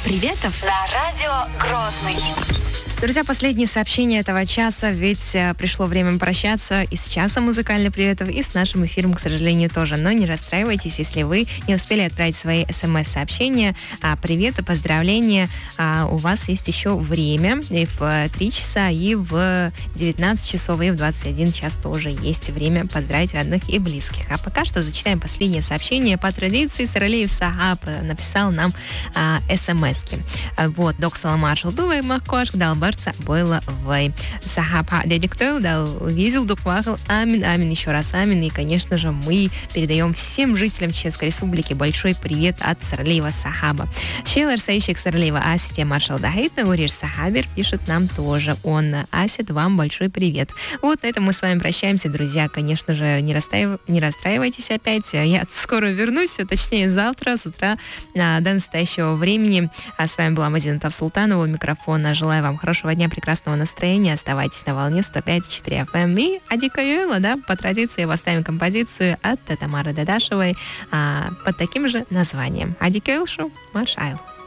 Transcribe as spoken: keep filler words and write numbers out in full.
приветов на радио Грозный. Друзья, последнее сообщение этого часа, ведь э, пришло время прощаться и с часом музыкальных приветов, и с нашим эфиром, к сожалению, тоже. Но не расстраивайтесь, если вы не успели отправить свои смс-сообщения, а, приветы, поздравления. А, у вас есть еще время и в три часа, и в девятнадцать часов, и в двадцать один час тоже есть время поздравить родных и близких. А пока что зачитаем последнее сообщение. По традиции Саралиев Сахаб написал нам а, смс-ки. А, вот, док Саламаршал Дувай Махкош, Далбар было в Сахапа Дедиктел, да, видел доквахал, амин, амин, еще раз амин. И, конечно же, мы передаем всем жителям Чеченской Республики большой привет от Сарлеева Сахаба. Шейлар Саишек Сарлеева Асите Маршал Дахитна, Уриш Сахабер пишет нам тоже он. Асит, вам большой привет. Вот на этом мы с вами прощаемся, друзья. Конечно же, не, расстраив... не расстраивайтесь опять. Я скоро вернусь, а точнее завтра с утра а, до настоящего времени. А с вами была Мадина Тавсултанова у микрофона. Желаю вам хорошего дня, прекрасного настроения. Оставайтесь на волне сто пять и четыре эф эм. И Адикаюэла, да, по традиции поставим композицию от Тамары Дадашевой а, под таким же названием. Адикаюэлшу Маршайл.